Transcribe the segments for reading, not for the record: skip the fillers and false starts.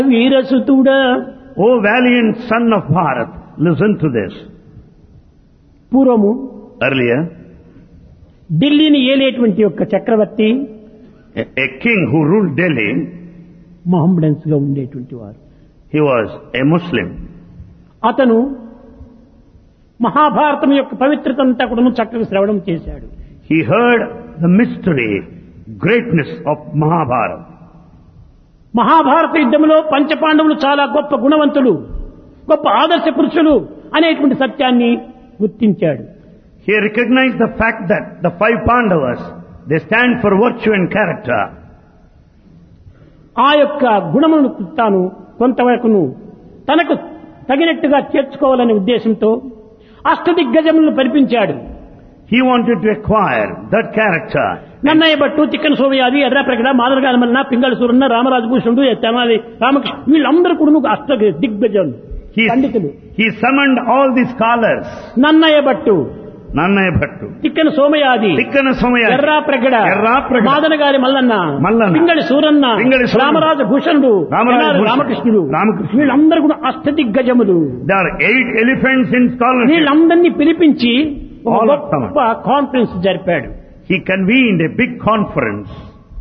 వీరసుతుడా, O valiant son of Bharat, listen to this. పూర్వము Earlier, ఢిల్లీని ఏలేటువంటి యొక్క చక్రవర్తి a king who ruled Delhi, మొహమ్మడన్స్ గా ఉండేటువంటి వారు. he was a Muslim. అతను మహాభారతం యొక్క పవిత్రత అంతా కూడా చక్కగా శ్రవణం చేశాడు. He heard the mystery, greatness of Mahabharata. Mahabharata యుద్ధంలో పంచపాండవులు చాలా గొప్ప గుణవంతులు, గొప్ప ఆదర్శ పురుషులు అనేటువంటి సత్యాన్ని గుర్తించాడు. He recognized the fact that the 5 Pandavas, they stand for virtue and character. ఆ యొక్క గుణములను తాను కొంతవరకును తనకు తగినట్టుగా చేర్చుకోవాలనే ఉద్దేశంతో అష్టదిగ్గజములను పరిపించాడు. He wanted to acquire that character. Nannaya Bhattu, Tikkana సోమయాది, Errapragada, మాదరగానమన్న, Pingala Suranna, రామరాజభూషణుడు, Tenali Ramakrishna, వీళ్ళందరూ కూడా అష్ట దిగ్గజాలు పండితులు. He summoned all the scholars. Nannaya Bhattu, Nannaya Bhattu, Tikkana సోమయాది, Errapragada, మాదనగారి Mallanna, Pingali Suranna, రామరాజభూషణుడు, రామకృష్ణుడు, వీళ్ళందరూ కూడా అష్టదిగ్గజములు. There are 8 elephants in scholarship. వీళ్ళందరినీ పిలిపించి ఒక గొప్ప conference జరిపాడు. He convened a big conference.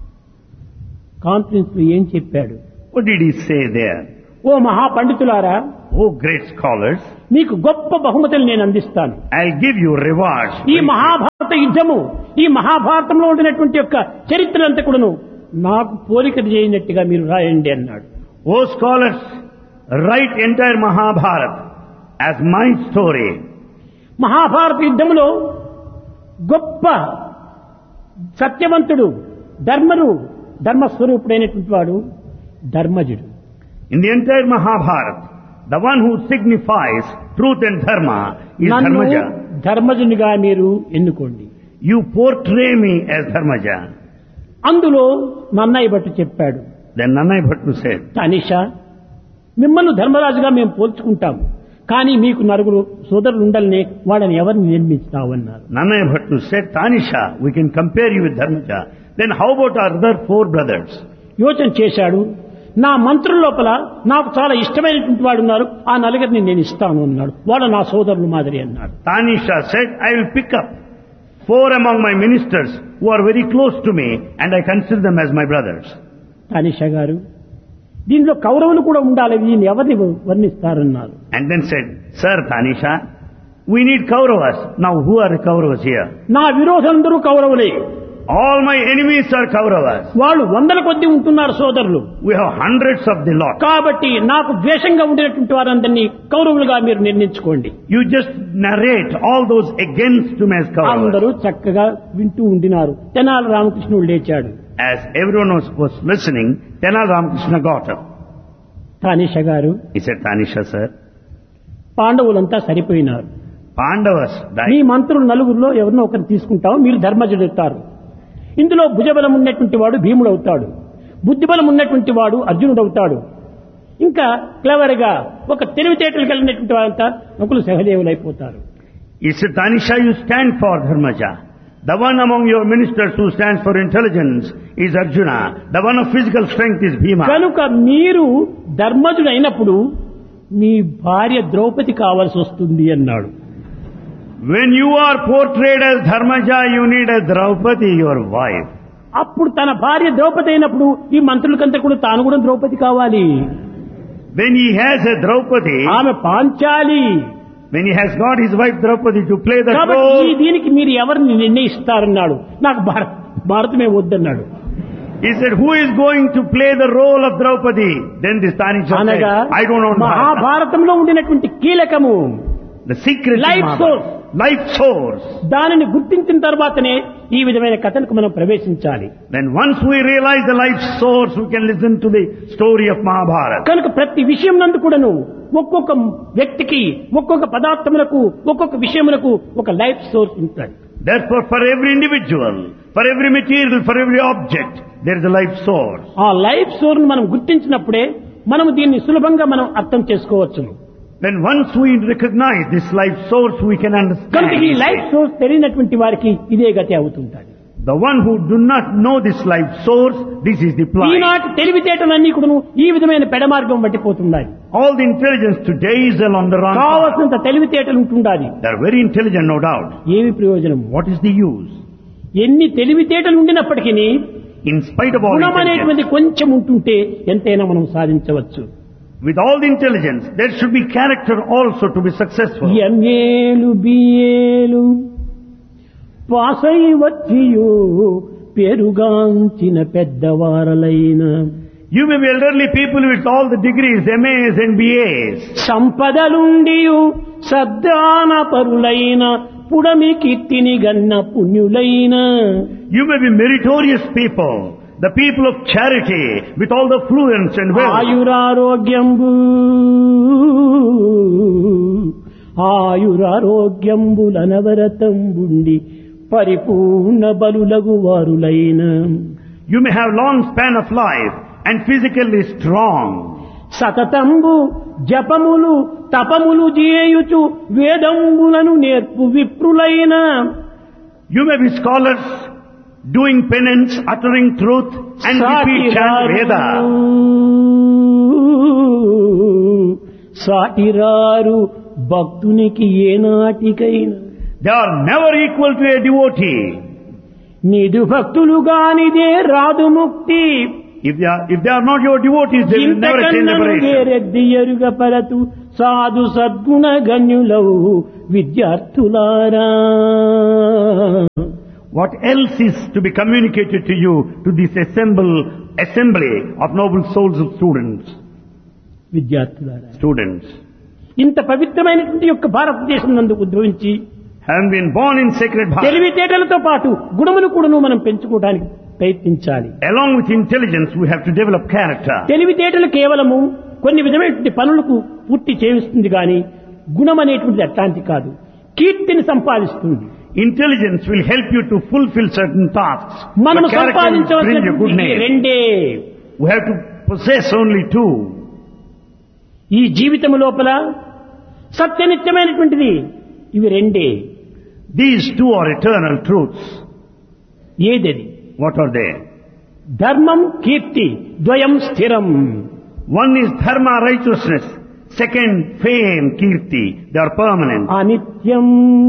Conference లో ఏం చెప్పాడు? What did he say there? Oh మహాపండితులారా, O great scholars, మీకు గొప్ప బహుమతులు నేను అందిస్తాను. I'll give you rewards. ఈ మహాభారత యుద్ధము, ఈ మహాభారతంలో ఉండినటువంటి యొక్క చరిత్ర అంతా కూడాను నాకు పోలిక చేయనట్టుగా మీరు రాయండి అన్నాడు. O scholars, write entire Mahabharata as my story. Mahabharata యుద్ధములో గొప్ప సత్యవంతుడు, ధర్మస్వరూపుడైనటువంటి వాడు ధర్మజుడు. In the entire Mahabharata, the one who signifies truth and dharma is Dharmaja. ధర్మజునిగా మీరు ఎన్నుకోండి. You portray me as Dharmaja. అందులో నన్నయ్య భట్టు చెప్పాడు. Then Nannaya Bhattu said, Tanisha, మిమ్మల్ని ధర్మరాజుగా మేము పోల్చుకుంటాము, కానీ మీకు నలుగురు సోదరులు ఉండాలని వాళ్ళని ఎవరిని నిర్మిస్తావన్నారు. Nannaya Bhattu said, Tanisha, we can compare you with Dharmaja. Then how about our other 4 brothers? యోచన చేశాడు. నా మంత్రుల లోపల నాకు చాలా ఇష్టమైనటువంటి వాడు ఉన్నారు, ఆ నలుగురిని నేను ఇస్తాను అన్నాడు. వాళ్ళ నా సోదరులు మాదిరి అన్నాడు. Tanisha said, I will pick up 4 among my ministers who are very close to me and I consider them as my brothers. Tanisha గారు, దీనిలో కౌరవులు కూడా ఉండాలి, దీన్ని ఎవరిని వర్ణిస్తారన్నారు. And then said, Sir Tanisha, we need Kauravas. Now who are the Kauravas here? నా విరోధులందరూ కౌరవులే. All my enemies are Kauravas. వాళ్ళు వందల కొద్ది ఉంటున్నారు సోదరులు. We have hundreds of the lot. కాబట్టి నాకు ద్వేషంగా ఉండేటువంటి వారందరినీ కౌరవులుగా మీరు నిర్ణయించుకోండి. You just narrate all those against me as Kauravas. అందరూ చక్కగా వింటూ ఉండినారు. తెనాలి రామకృష్ణుడు లేచాడు. As everyone was listening, Tenali Ramakrishna got up. Tanisha గారు, He said, Tanisha sir, పాండవులంతా సరిపోయినారు. Pandavas me died. మంత్రులు నలుగురిలో ఎవరినో ఒకరిని తీసుకుంటాం, మీరు ధర్మజుడు అవుతారు. ఇందులో భుజబలం ఉన్నటువంటి వాడు భీముడు అవుతాడు, బుద్ధిబలం ఉన్నటువంటి వాడు అర్జునుడు అవుతాడు. ఇంకా క్లవర్ గా ఒక తెలివితేటలు కలిగినటువంటి వారంతా నకులు సహదేవులు అయిపోతారు. He said, Tanisha, you stand for Dharmaja. The one among your ministers who stands for intelligence is Arjuna. The one of physical strength is Bhima. కనుక మీరు ధర్మజుడు అయినప్పుడు మీ భార్య ద్రౌపది కావాల్సి వస్తుంది అన్నాడు. When you are portrayed as Dharmaja, you need a Draupadi, your wife. అప్పుడు తన భార్య ద్రౌపది అయినప్పుడు ఈ మంత్రులకంతా కూడా తాను కూడా ద్రౌపది కావాలి. When he has a Draupadi, ఆమె Panchali. when he has got his wife Draupadi to play the కాబట్టి role, దీనికి మీరు ఎవరిని నిర్ణయిస్తారన్నాడు. నాకు భారతమే వద్దన్నాడు. he said, who is going to play the role of Draupadi? Then this Tanisha said, అనగా I don't know. మహాభారతంలో ఉండినటువంటి కీలకము The secret Life source. Life source. దానిని గుర్తించిన తర్వాతనే ఈ విధమైన కథలకు మనం ప్రవేశించాలి. Then once we realize the life source, we can listen to the story of Mahabharata. కనుక ప్రతి విషయం నందు కూడాను ఒక్కొక్క వ్యక్తికి, ఒక్కొక్క పదార్థములకు, ఒక్కొక్క విషయములకు ఒక లైఫ్ సోర్స్ ఉంటుంది. Therefore, for every individual, for every material, for every object, there is a life source. ఆ లైఫ్ సోర్స్ మనం గుర్తించినప్పుడే మనం దీన్ని సులభంగా మనం అర్థం చేసుకోవచ్చును. Then once we recognize this life source, we can understand. కనుక ఈ లైఫ్ సోర్స్ తెలియనటువంటి వారికి ఇదే గతి అవుతుంటుంది. The one who do not know this life source, this is the plight. ఈనాటి తెలివితేటలన్నీ కూడా ఈ విధమైన పెడమార్గం పట్టిపోతున్నాయి. All the intelligence today is along the wrong path. కావలసినంత తెలివితేటలు ఉంటుండాలి. They are very intelligent, no doubt. ఏమి ప్రయోజనం? What is the use? ఎన్ని తెలివితేటలు ఉండినప్పటికీ In spite of all గుణం అనేటువంటి intelligence, కొంచెం ఉంటుంటే ఎంతైనా మనం సాధించవచ్చు. with all the intelligence, there should be character also to be successful. ఎంఏలు బిఏలు పాసై వచ్చియు పేరుగాంచిన పెద్దవారలైన You may be elderly people with all the degrees, MAs and BAs. సంపదలుండియు సద్దాన పరులైన పుడమి కీర్తిని గన్న పుణ్యులైన You may be meritorious people, the people of charity, with all the fluence and wealth. ఆయురారోగ్యంబులనవరతంబుండి పరిపూర్ణ బలులగు వారులైన You may have long span of life and physically strong. సతతంబు జపములు తపములు చేయుచు వేదంబులను నేర్పు విప్రులైన You may be scholars doing penance, uttering truth and repeat chant Veda. సాటిరారు భక్తునికి ఏనాటికైనా They are never equal to a devotee. నిదు భక్తులు గానిదే రాదు ముక్తి If they are not your devotees, they will never attain liberation. వేరెద్ది ఎరుగ పరతు సాధు సద్గుణ గణ్యులవు విద్యార్థులారా. What else is to be communicated to you, to this assembly of noble souls of students? విద్యార్థులారా, Students, ఇంత పవిత్రమైనటువంటి యొక్క భారతదేశం నందు ఉద్భవించి having been born in sacred Bharat, తెలివితేటలతో పాటు గుణములు కూడాను మనం పెంచుకోవడానికి ప్రయత్నించాలి. along with intelligence, we have to develop character. తెలివితేటలు కేవలము కొన్ని విధమైనటువంటి పనులకు పూర్తి చేయిస్తుంది కానీ గుణం అనేటువంటిది అట్లాంటి కాదు, కీర్తిని సంపాదిస్తుంది. Intelligence will help you to fulfill certain tasks. మనము But character will bring you good సంపాదించవలసినటువంటి name. రెండే. We have to possess only two. ఈ జీవితం లోపల సత్యనిత్యమైనటువంటిది ఇవి రెండే. These two are eternal truths. ఏదది? What are they? ధర్మం కీర్తి ద్వయం స్థిరం. One is dharma, righteousness. Second, fame, kirti. They are permanent. అనిత్యం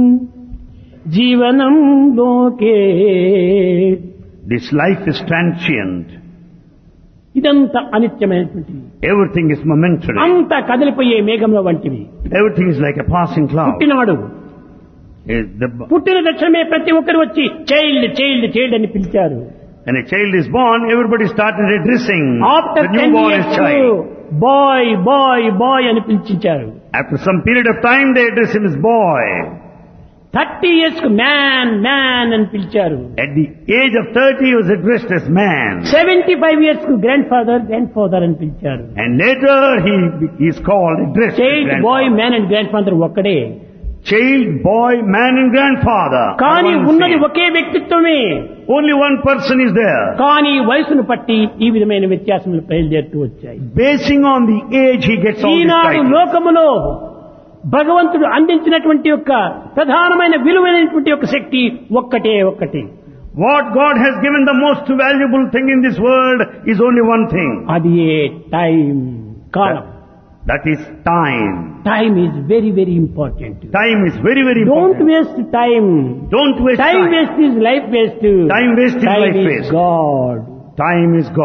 జీవనం లోకే. This life is transient. ఇదంతా అనిత్యమైనటువంటిది. Everything is momentary. అంతా కదిలిపోయే మేఘంలో వంటివి. Everything is like a passing cloud. పుట్టినాడు, The పుట్టిన తక్షణమే ప్రతి ఒక్కరు వచ్చి చైల్డ్ చైల్డ్ చైల్డ్ అని పిలిచారు. When a child is born, everybody started addressing after the 10 newborn as years child. Bye bye bye అని పిలిచించారు. After some period of time, they address him as boy. 30 years కు man man అని పిలిచారు. At the age of 30, he was addressed as man. 75 years కు grand father అని పిలిచారు. And later, he is called, addressed as child bye grandfather. Man and grand father ఒక్కడే. Child, boy, man and grandfather. కానీ are one ఉన్నది same. Okay వ్యక్తిత్వమే. Only one person is there. కానీ వయసును బట్టి ఈ విధమైన వ్యత్యాసములు బయలుదేరుతూ వచ్చాయి. Basing on the age, he gets all these Eenadu titles. లోకములో భగవంతుడు అందించినటువంటి యొక్క ప్రధానమైన విలువైనటువంటి యొక్క శక్తి ఒక్కటి. What God has given the most valuable thing in this world is only one thing. అది ఏ time, column. That is time. Time is very very important. Time is very, very don't important. Waste time. Don't waste time time. Waste is life waste. Time waste is life time waste. Is God. Time is God.